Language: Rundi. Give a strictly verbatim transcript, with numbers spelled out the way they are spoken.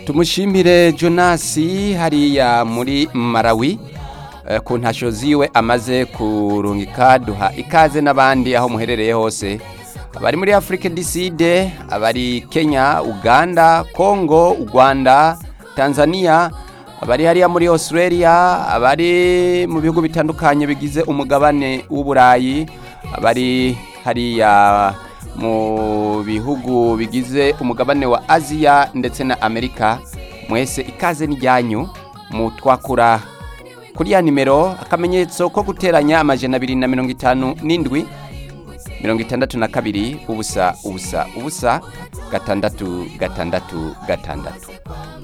tumushimire Jonasi hariya muri Malawi ku ntasho ziwe amaze kurungika duha ikaze n'abandi aho muherereye hose abari muri Afrique du Sud abari Kenya Uganda Congo Rwanda Tanzania abari hariya muri Australia abari mu bihugu bitandukanye bigize umugabane w'Uburayi abari hariya mu bihugu bigize umugabane wa Aziya ndetse na Amerika mwese ikaze n'ijyanyu mu twakura kuri ya nimero akamenyetso ko guteranya amajana abiri na mirongo itanu n'indwi mirongo itandatu na kabiri ubusa ubusa ubusa gatandatu gatandatu gatandatu.